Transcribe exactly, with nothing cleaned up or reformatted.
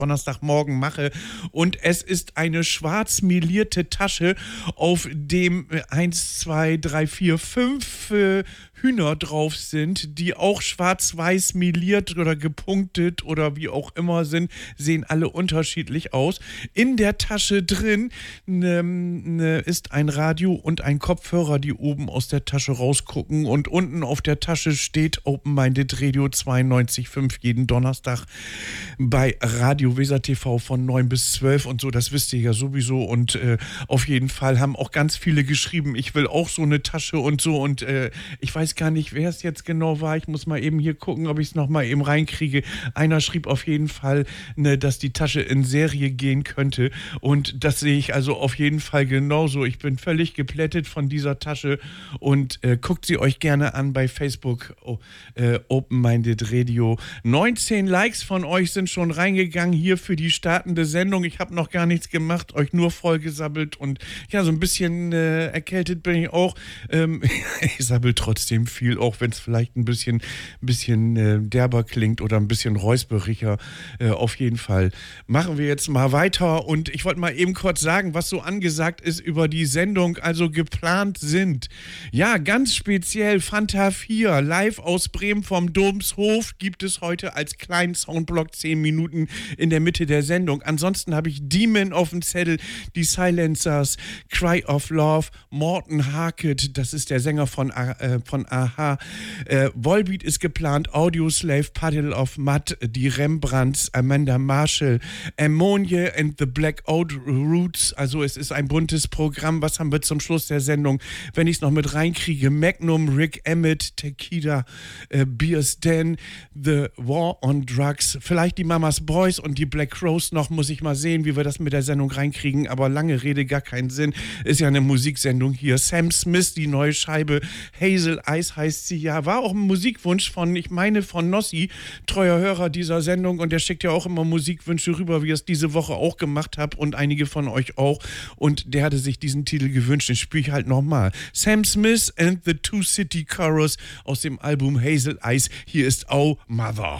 Donnerstagmorgen mache. Und es ist eine schwarz melierte Tasche, auf dem eins, zwei, drei, vier, fünf äh, Hühner drauf sind, die auch schwarz-weiß meliert oder gepunktet oder wie auch immer sind, sehen alle unterschiedlich aus. In der Tasche drin ne, ne, ist ein Radio und ein Kopfhörer, die oben aus der Tasche rausgucken, und unten auf der Tasche steht Open Minded Radio zweiundneunzig Komma fünf jeden Donnerstag bei Radio Weser T V von neun bis zwölf und so, das wisst ihr ja sowieso, und äh, auf jeden Fall haben auch ganz viele geschrieben, ich will auch so eine Tasche und so, und äh, ich weiß gar nicht, wer es jetzt genau war, ich muss mal eben hier gucken, ob ich es nochmal eben reinkriege. Einer schrieb auf jeden Fall, ne, dass die Tasche in Serie gehen könnte, und das sehe ich also auf jeden Fall genauso. Ich bin völlig geplättet von dieser Tasche, und äh, guckt sie euch gerne an bei Facebook, oh, äh, Open Minded Radio. neunzehn Likes von euch sind schon reingegangen hier für die startende Sendung. Ich habe noch gar nichts gemacht, euch nur vollgesabbelt, und ja, so ein bisschen äh, erkältet bin ich auch. Ähm, ich sabbel trotzdem viel, auch wenn es vielleicht ein bisschen, ein bisschen äh, derber klingt oder ein bisschen räusperiger. Äh, auf jeden Fall machen wir jetzt mal weiter, und ich wollte mal eben kurz sagen, was so angesagt ist über die Sendung, also geplant sind. Ja, ganz speziell Fanta vier, live aus Bremen vom Domshof, gibt es heute als kleinen Soundblock zehn Minuten in der Mitte der Sendung. Ansonsten habe ich Demon auf dem Zettel, die Silencers, Cry of Love, Morten Harket, das ist der Sänger von, äh, von Aha, äh, Volbeat ist geplant, Audioslave, Puddle of Mud, die Rembrandts, Amanda Marshall, Ammonia and the Black Oat Roots, also es ist ein buntes Programm. Was haben wir zum Schluss der Sendung, wenn ich es noch mit reinkriege? Magnum, Rick Emmett, Tequila, äh, Beers Den, The War on Drugs, vielleicht die Mamas Boys und die Black Crows noch, muss ich mal sehen, wie wir das mit der Sendung reinkriegen, aber lange Rede, gar keinen Sinn, ist ja eine Musiksendung hier. Sam Smith, die neue Scheibe, Hazel Eyes heißt sie ja, war auch ein Musikwunsch von, ich meine von Nossi, treuer Hörer dieser Sendung, und der schickt ja auch immer Musikwünsche rüber, wie ich es diese Woche auch gemacht habe, und einige von euch auch, und der hatte sich diesen Titel gewünscht, den spiele ich halt nochmal. Sam Smith and the Two City Chorus aus dem Album Hazel Eyes, hier ist Oh Mother.